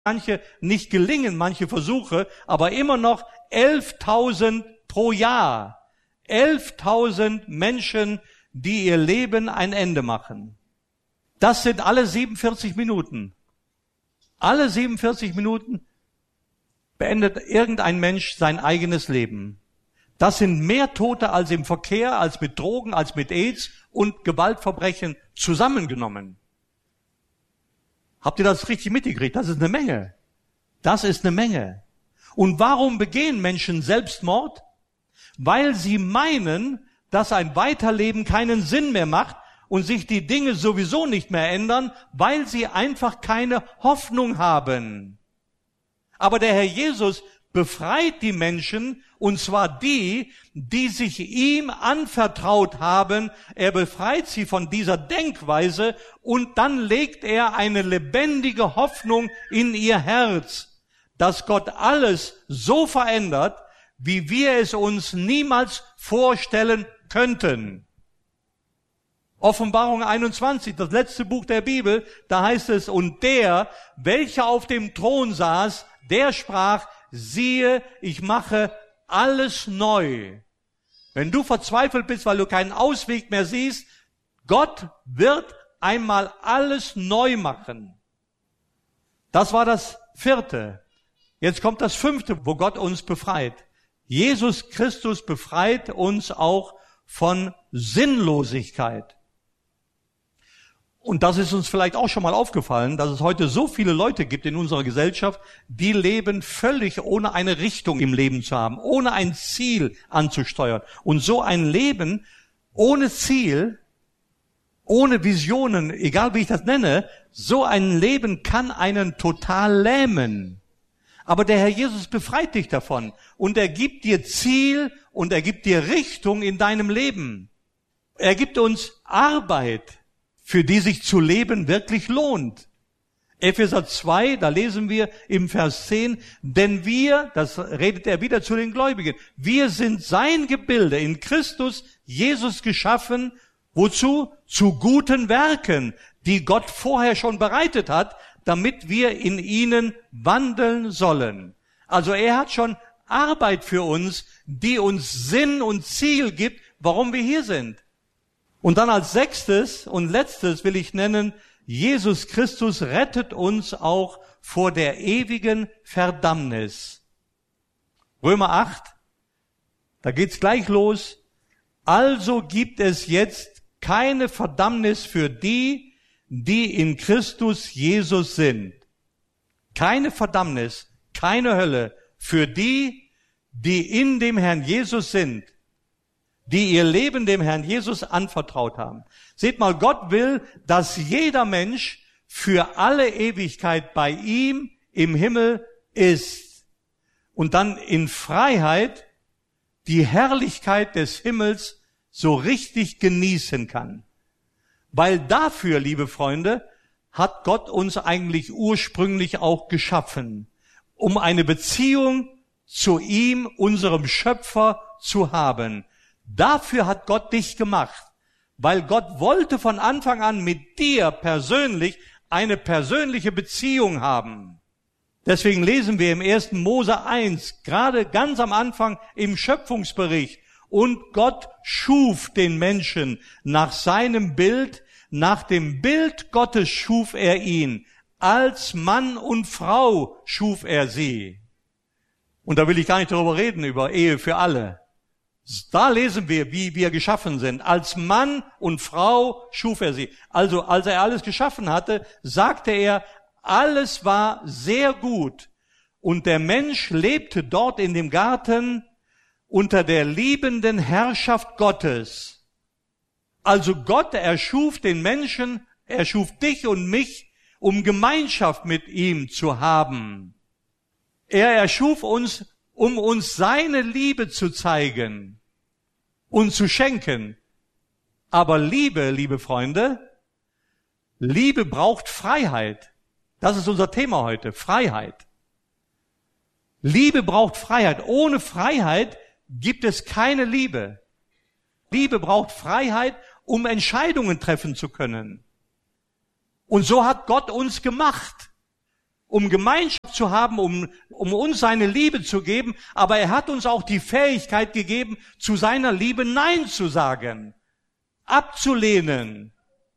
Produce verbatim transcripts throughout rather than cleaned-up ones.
manche nicht gelingen, manche Versuche, aber immer noch elftausend pro Jahr. elftausend Menschen, die ihr Leben ein Ende machen. Das sind alle siebenundvierzig Minuten. Alle siebenundvierzig Minuten beendet irgendein Mensch sein eigenes Leben. Das sind mehr Tote als im Verkehr, als mit Drogen, als mit AIDS und Gewaltverbrechen zusammengenommen. Habt ihr das richtig mitgekriegt? Das ist eine Menge. Das ist eine Menge. Und warum begehen Menschen Selbstmord? Weil sie meinen, dass ein Weiterleben keinen Sinn mehr macht und sich die Dinge sowieso nicht mehr ändern, weil sie einfach keine Hoffnung haben. Aber der Herr Jesus befreit die Menschen, und zwar die, die sich ihm anvertraut haben. Er befreit sie von dieser Denkweise und dann legt er eine lebendige Hoffnung in ihr Herz, dass Gott alles so verändert, wie wir es uns niemals vorstellen könnten. Offenbarung einundzwanzig, das letzte Buch der Bibel, da heißt es, und der, welcher auf dem Thron saß, der sprach, siehe, ich mache alles neu. Wenn du verzweifelt bist, weil du keinen Ausweg mehr siehst, Gott wird einmal alles neu machen. Das war das vierte. Jetzt kommt das fünfte, wo Gott uns befreit. Jesus Christus befreit uns auch von Sinnlosigkeit. Und das ist uns vielleicht auch schon mal aufgefallen, dass es heute so viele Leute gibt in unserer Gesellschaft, die leben völlig ohne eine Richtung im Leben zu haben, ohne ein Ziel anzusteuern. Und so ein Leben ohne Ziel, ohne Visionen, egal wie ich das nenne, so ein Leben kann einen total lähmen. Aber der Herr Jesus befreit dich davon und er gibt dir Ziel und er gibt dir Richtung in deinem Leben. Er gibt uns Arbeit, für die sich zu leben wirklich lohnt. Epheser zwei, da lesen wir im Vers zehn, denn wir, das redet er wieder zu den Gläubigen, wir sind sein Gebilde in Christus Jesus geschaffen, wozu? Zu guten Werken, die Gott vorher schon bereitet hat, damit wir in ihnen wandeln sollen. Also er hat schon Arbeit für uns, die uns Sinn und Ziel gibt, warum wir hier sind. Und dann als sechstes und letztes will ich nennen, Jesus Christus rettet uns auch vor der ewigen Verdammnis. Römer acht, da geht's gleich los. Also gibt es jetzt keine Verdammnis für die, die in Christus Jesus sind. Keine Verdammnis, keine Hölle für die, die in dem Herrn Jesus sind, die ihr Leben dem Herrn Jesus anvertraut haben. Seht mal, Gott will, dass jeder Mensch für alle Ewigkeit bei ihm im Himmel ist und dann in Freiheit die Herrlichkeit des Himmels so richtig genießen kann. Weil dafür, liebe Freunde, hat Gott uns eigentlich ursprünglich auch geschaffen, um eine Beziehung zu ihm, unserem Schöpfer, zu haben. Dafür hat Gott dich gemacht, weil Gott wollte von Anfang an mit dir persönlich eine persönliche Beziehung haben. Deswegen lesen wir im ersten Mose eins, gerade ganz am Anfang im Schöpfungsbericht, und Gott schuf den Menschen nach seinem Bild, nach dem Bild Gottes schuf er ihn, als Mann und Frau schuf er sie. Und da will ich gar nicht darüber reden, über Ehe für alle. Da lesen wir, wie wir geschaffen sind. Als Mann und Frau schuf er sie. Also, als er alles geschaffen hatte, sagte er, alles war sehr gut. Und der Mensch lebte dort in dem Garten unter der liebenden Herrschaft Gottes. Also Gott erschuf den Menschen, er schuf dich und mich, um Gemeinschaft mit ihm zu haben. Er erschuf uns, um uns seine Liebe zu zeigen und zu schenken. Aber Liebe, liebe Freunde, Liebe braucht Freiheit. Das ist unser Thema heute, Freiheit. Liebe braucht Freiheit. Ohne Freiheit gibt es keine Liebe. Liebe braucht Freiheit, um Entscheidungen treffen zu können. Und so hat Gott uns gemacht. um Gemeinschaft zu haben, um, um uns seine Liebe zu geben, aber er hat uns auch die Fähigkeit gegeben, zu seiner Liebe Nein zu sagen, abzulehnen.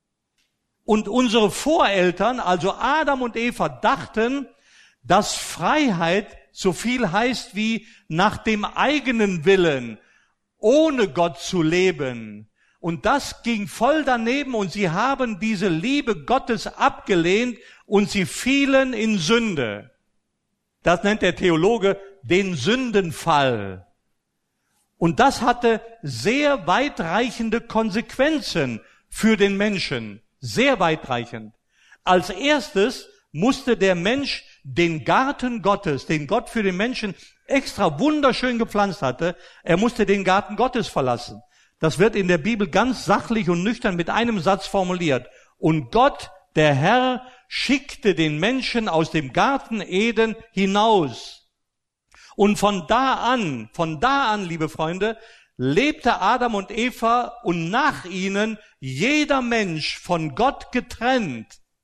Und unsere Voreltern, also Adam und Eva, dachten, dass Freiheit so viel heißt wie nach dem eigenen Willen, ohne Gott zu leben. Und das ging voll daneben und sie haben diese Liebe Gottes abgelehnt und sie fielen in Sünde. Das nennt der Theologe den Sündenfall. Und das hatte sehr weitreichende Konsequenzen für den Menschen. Sehr weitreichend. Als erstes musste der Mensch den Garten Gottes, den Gott für den Menschen extra wunderschön gepflanzt hatte, er musste den Garten Gottes verlassen. Das wird in der Bibel ganz sachlich und nüchtern mit einem Satz formuliert. Und Gott, der Herr, schickte den Menschen aus dem Garten Eden hinaus. Und von da an, von da an, liebe Freunde, lebte Adam und Eva und nach ihnen jeder Mensch von Gott getrennt.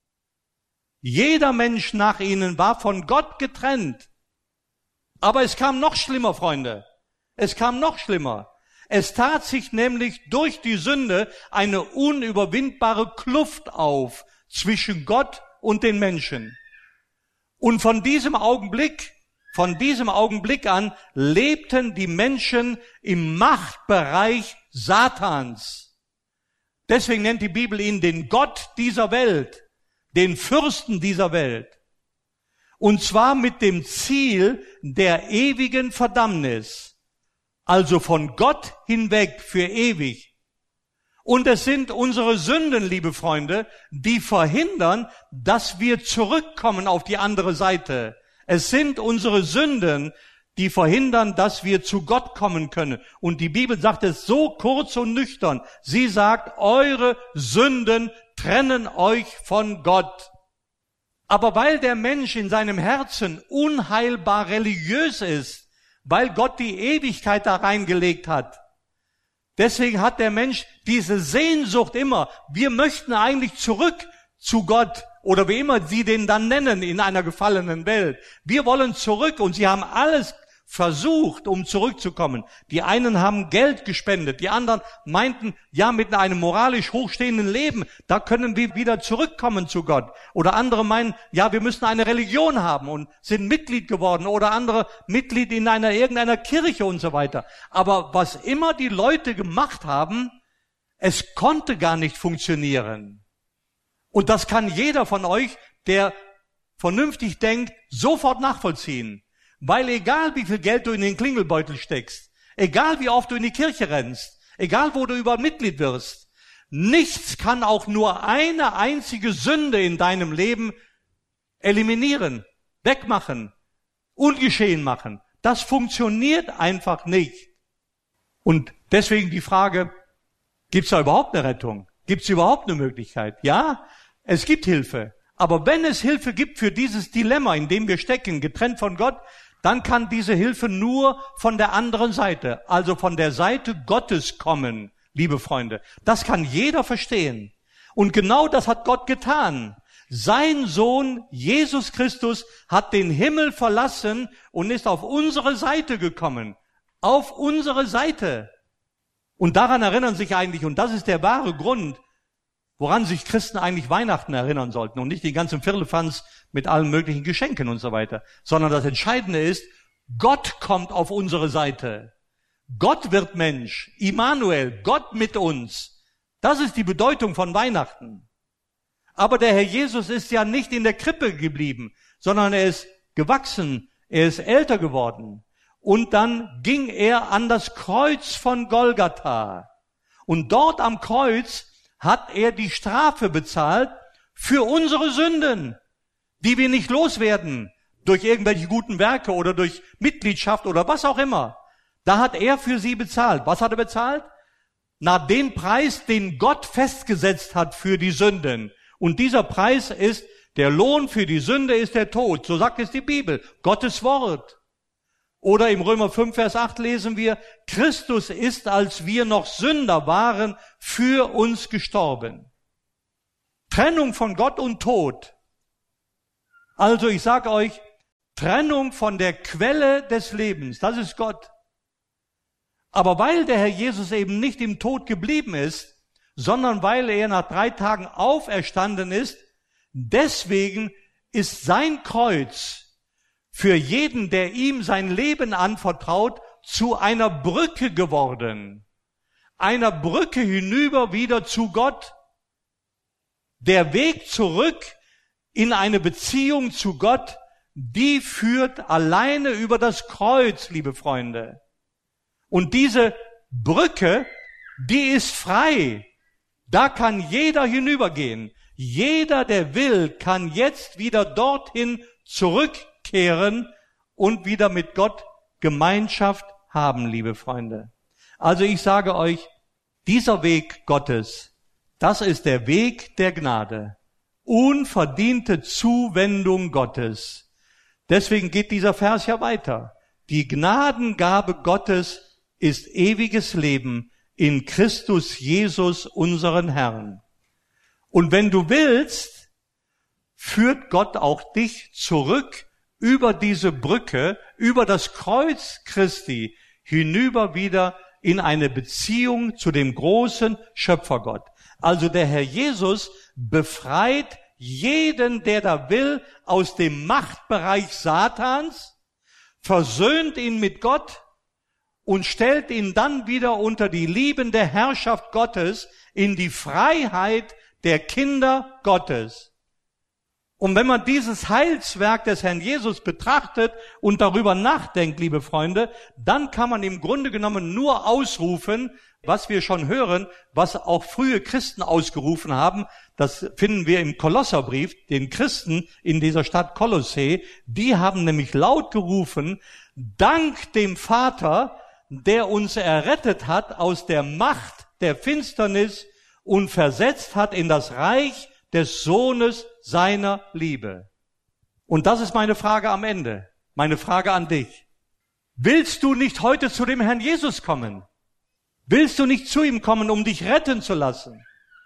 Jeder Mensch nach ihnen war von Gott getrennt. Aber es kam noch schlimmer, Freunde. Es kam noch schlimmer. Es tat sich nämlich durch die Sünde eine unüberwindbare Kluft auf zwischen Gott und den Menschen. Und von diesem Augenblick, von diesem Augenblick an lebten die Menschen im Machtbereich Satans. Deswegen nennt die Bibel ihn den Gott dieser Welt, den Fürsten dieser Welt. Und zwar mit dem Ziel der ewigen Verdammnis. Also von Gott hinweg für ewig. Und es sind unsere Sünden, liebe Freunde, die verhindern, dass wir zurückkommen auf die andere Seite. Es sind unsere Sünden, die verhindern, dass wir zu Gott kommen können. Und die Bibel sagt es so kurz und nüchtern. Sie sagt, eure Sünden trennen euch von Gott. Aber weil der Mensch in seinem Herzen unheilbar religiös ist, weil Gott die Ewigkeit da reingelegt hat, deswegen hat der Mensch diese Sehnsucht immer, wir möchten eigentlich zurück zu Gott, oder wie immer sie den dann nennen in einer gefallenen Welt. Wir wollen zurück und sie haben alles versucht, um zurückzukommen. Die einen haben Geld gespendet, die anderen meinten, ja, mit einem moralisch hochstehenden Leben, da können wir wieder zurückkommen zu Gott. Oder andere meinen, ja, wir müssen eine Religion haben und sind Mitglied geworden oder andere Mitglied in einer irgendeiner Kirche und so weiter. Aber was immer die Leute gemacht haben, es konnte gar nicht funktionieren. Und das kann jeder von euch, der vernünftig denkt, sofort nachvollziehen. Weil egal wie viel Geld du in den Klingelbeutel steckst, egal wie oft du in die Kirche rennst, egal wo du überall Mitglied wirst, nichts kann auch nur eine einzige Sünde in deinem Leben eliminieren, wegmachen, ungeschehen machen. Das funktioniert einfach nicht. Und deswegen die Frage, gibt es da überhaupt eine Rettung? Gibt es überhaupt eine Möglichkeit? Ja, es gibt Hilfe. Aber wenn es Hilfe gibt für dieses Dilemma, in dem wir stecken, getrennt von Gott, dann kann diese Hilfe nur von der anderen Seite, also von der Seite Gottes kommen, liebe Freunde. Das kann jeder verstehen. Und genau das hat Gott getan. Sein Sohn Jesus Christus hat den Himmel verlassen und ist auf unsere Seite gekommen. Auf unsere Seite. Und daran erinnern sich eigentlich, und das ist der wahre Grund, woran sich Christen eigentlich Weihnachten erinnern sollten und nicht den ganzen Firlefanz mit allen möglichen Geschenken und so weiter, sondern das Entscheidende ist, Gott kommt auf unsere Seite. Gott wird Mensch, Immanuel, Gott mit uns. Das ist die Bedeutung von Weihnachten. Aber der Herr Jesus ist ja nicht in der Krippe geblieben, sondern er ist gewachsen, er ist älter geworden. Und dann ging er an das Kreuz von Golgatha. Und dort am Kreuz hat er die Strafe bezahlt für unsere Sünden, die wir nicht loswerden durch irgendwelche guten Werke oder durch Mitgliedschaft oder was auch immer. Da hat er für sie bezahlt. Was hat er bezahlt? Na, den Preis, den Gott festgesetzt hat für die Sünden. Und dieser Preis ist, der Lohn für die Sünde ist der Tod. So sagt es die Bibel, Gottes Wort. Oder im Römer fünf, Vers acht lesen wir, Christus ist, als wir noch Sünder waren, für uns gestorben. Trennung von Gott und Tod. Also ich sage euch, Trennung von der Quelle des Lebens, das ist Gott. Aber weil der Herr Jesus eben nicht im Tod geblieben ist, sondern weil er nach drei Tagen auferstanden ist, deswegen ist sein Kreuz für jeden, der ihm sein Leben anvertraut, zu einer Brücke geworden. Einer Brücke hinüber wieder zu Gott. Der Weg zurück in eine Beziehung zu Gott, die führt alleine über das Kreuz, liebe Freunde. Und diese Brücke, die ist frei. Da kann jeder hinübergehen. Jeder, der will, kann jetzt wieder dorthin zurückkehren und wieder mit Gott Gemeinschaft haben, liebe Freunde. Also ich sage euch, dieser Weg Gottes, das ist der Weg der Gnade. Unverdiente Zuwendung Gottes. Deswegen geht dieser Vers ja weiter. Die Gnadengabe Gottes ist ewiges Leben in Christus Jesus, unseren Herrn. Und wenn du willst, führt Gott auch dich zurück über diese Brücke, über das Kreuz Christi, hinüber wieder in eine Beziehung zu dem großen Schöpfergott. Also der Herr Jesus befreit jeden, der da will, aus dem Machtbereich Satans, versöhnt ihn mit Gott und stellt ihn dann wieder unter die liebende Herrschaft Gottes in die Freiheit der Kinder Gottes. Und wenn man dieses Heilswerk des Herrn Jesus betrachtet und darüber nachdenkt, liebe Freunde, dann kann man im Grunde genommen nur ausrufen, was wir schon hören, was auch frühe Christen ausgerufen haben. Das finden wir im Kolosserbrief, den Christen in dieser Stadt Kolossä. Die haben nämlich laut gerufen, Dank dem Vater, der uns errettet hat aus der Macht der Finsternis und versetzt hat in das Reich des Sohnes seiner Liebe. Und das ist meine Frage am Ende, meine Frage an dich. Willst du nicht heute zu dem Herrn Jesus kommen? Willst du nicht zu ihm kommen, um dich retten zu lassen?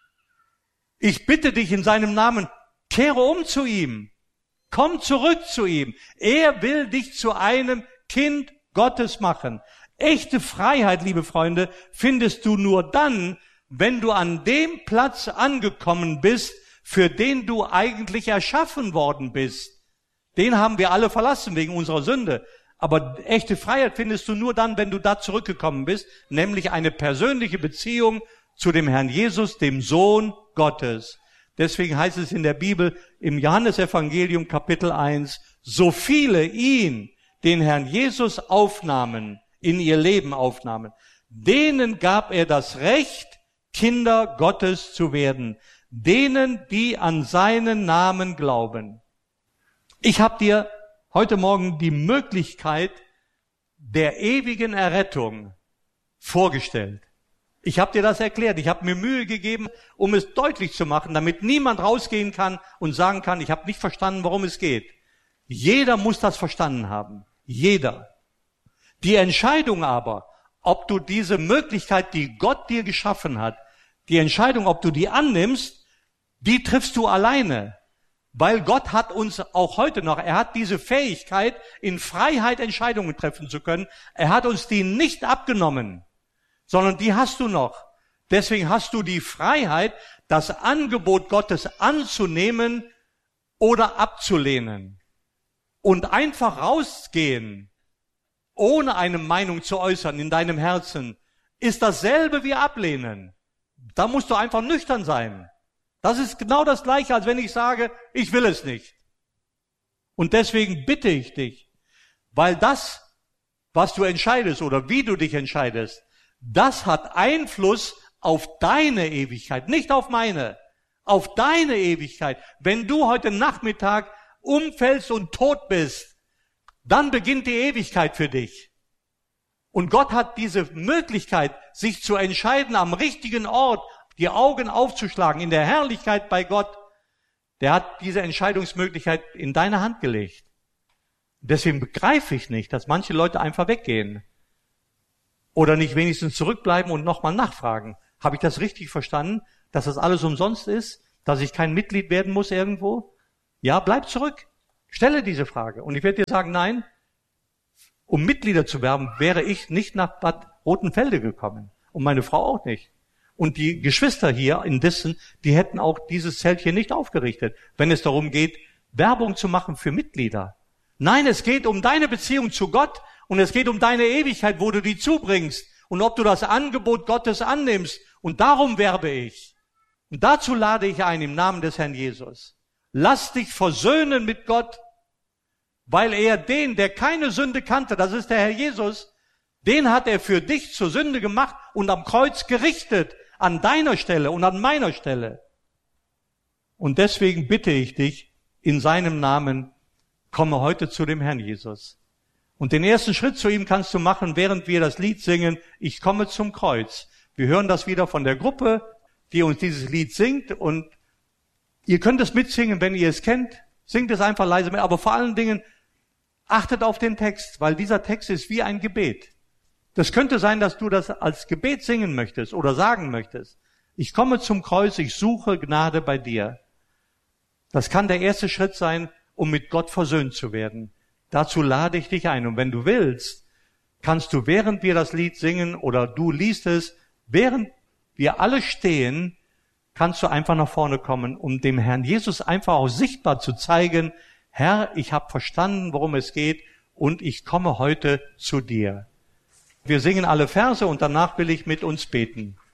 Ich bitte dich in seinem Namen, kehre um zu ihm. Komm zurück zu ihm. Er will dich zu einem Kind Gottes machen. Echte Freiheit, liebe Freunde, findest du nur dann, wenn du an dem Platz angekommen bist, für den du eigentlich erschaffen worden bist. Den haben wir alle verlassen wegen unserer Sünde. Aber echte Freiheit findest du nur dann, wenn du da zurückgekommen bist, nämlich eine persönliche Beziehung zu dem Herrn Jesus, dem Sohn Gottes. Deswegen heißt es in der Bibel im Johannesevangelium Kapitel eins, so viele ihn, den Herrn Jesus aufnahmen, in ihr Leben aufnahmen, denen gab er das Recht, Kinder Gottes zu werden, denen, die an seinen Namen glauben. Ich habe dir heute Morgen die Möglichkeit der ewigen Errettung vorgestellt. Ich habe dir das erklärt. Ich habe mir Mühe gegeben, um es deutlich zu machen, damit niemand rausgehen kann und sagen kann, ich habe nicht verstanden, worum es geht. Jeder muss das verstanden haben. Jeder. Die Entscheidung aber, ob du diese Möglichkeit, die Gott dir geschaffen hat, die Entscheidung, ob du die annimmst, die triffst du alleine. Weil Gott hat uns auch heute noch, er hat diese Fähigkeit, in Freiheit Entscheidungen treffen zu können. Er hat uns die nicht abgenommen, sondern die hast du noch. Deswegen hast du die Freiheit, das Angebot Gottes anzunehmen oder abzulehnen. Und einfach rausgehen, ohne eine Meinung zu äußern in deinem Herzen, ist dasselbe wie ablehnen. Da musst du einfach nüchtern sein. Das ist genau das Gleiche, als wenn ich sage, ich will es nicht. Und deswegen bitte ich dich, weil das, was du entscheidest oder wie du dich entscheidest, das hat Einfluss auf deine Ewigkeit, nicht auf meine, auf deine Ewigkeit. Wenn du heute Nachmittag umfällst und tot bist, dann beginnt die Ewigkeit für dich. Und Gott hat diese Möglichkeit, sich zu entscheiden, am richtigen Ort die Augen aufzuschlagen, in der Herrlichkeit bei Gott. Der hat diese Entscheidungsmöglichkeit in deine Hand gelegt. Deswegen begreife ich nicht, dass manche Leute einfach weggehen. Oder nicht wenigstens zurückbleiben und nochmal nachfragen. Habe ich das richtig verstanden, dass das alles umsonst ist? Dass ich kein Mitglied werden muss irgendwo? Ja, bleib zurück. Stelle diese Frage. Und ich werde dir sagen, nein, um Mitglieder zu werben, wäre ich nicht nach Bad Rotenfelde gekommen. Und meine Frau auch nicht. Und die Geschwister hier in Dissen, die hätten auch dieses Zelt hier nicht aufgerichtet, wenn es darum geht, Werbung zu machen für Mitglieder. Nein, es geht um deine Beziehung zu Gott und es geht um deine Ewigkeit, wo du die zubringst und ob du das Angebot Gottes annimmst. Und darum werbe ich. Und dazu lade ich ein im Namen des Herrn Jesus. Lass dich versöhnen mit Gott, weil er den, der keine Sünde kannte, das ist der Herr Jesus, den hat er für dich zur Sünde gemacht und am Kreuz gerichtet, an deiner Stelle und an meiner Stelle. Und deswegen bitte ich dich, in seinem Namen, komme heute zu dem Herrn Jesus. Und den ersten Schritt zu ihm kannst du machen, während wir das Lied singen, ich komme zum Kreuz. Wir hören das wieder von der Gruppe, die uns dieses Lied singt, und ihr könnt es mitsingen, wenn ihr es kennt. Singt es einfach leise mit, aber vor allen Dingen achtet auf den Text, weil dieser Text ist wie ein Gebet. Das könnte sein, dass du das als Gebet singen möchtest oder sagen möchtest. Ich komme zum Kreuz, ich suche Gnade bei dir. Das kann der erste Schritt sein, um mit Gott versöhnt zu werden. Dazu lade ich dich ein. Und wenn du willst, kannst du, während wir das Lied singen oder du liest es, während wir alle stehen, kannst du einfach nach vorne kommen, um dem Herrn Jesus einfach auch sichtbar zu zeigen, Herr, ich habe verstanden, worum es geht, und ich komme heute zu dir. Wir singen alle Verse und danach will ich mit uns beten.